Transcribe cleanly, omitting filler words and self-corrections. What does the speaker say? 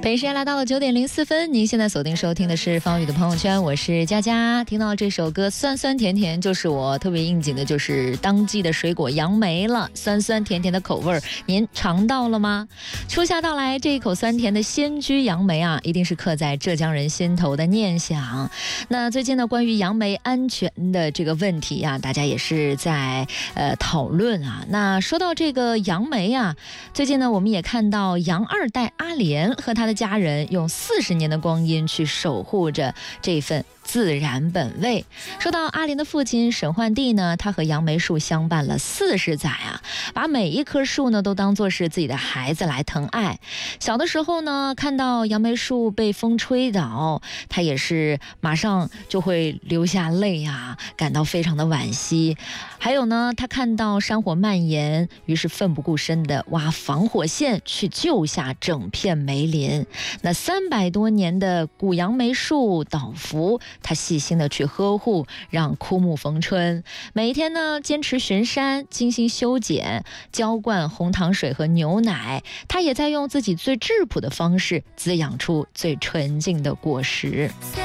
北京时间来到了9:04，您现在锁定收听的是方宇的朋友圈，我是佳佳。听到这首歌酸酸甜甜，就是我特别应景的，就是当季的水果杨梅了。酸酸甜甜的口味，您尝到了吗？初夏到来，这一口酸甜的仙居杨梅啊，一定是刻在浙江人心头的念想。那最近呢，关于杨梅安全的这个问题啊，大家也是在讨论啊。那说到这个杨梅啊，最近呢，我们也看到杨二代阿莲和他的家人用40年的光阴去守护着这份自然本味。说到阿莲的父亲沈焕娣呢，他和杨梅树相伴了40载啊，把每一棵树呢都当作是自己的孩子来疼爱。小的时候呢，看到杨梅树被风吹倒，他也是马上就会流下泪啊，感到非常的惋惜。还有呢，他看到山火蔓延，于是奋不顾身的挖防火线去救下整片梅林。那300多年的古杨梅树倒伏，他细心的去呵护，让枯木逢春。每一天呢，坚持巡山，精心修剪，浇灌红糖水和牛奶。他也在用自己最质朴的方式滋养出最纯净的果实。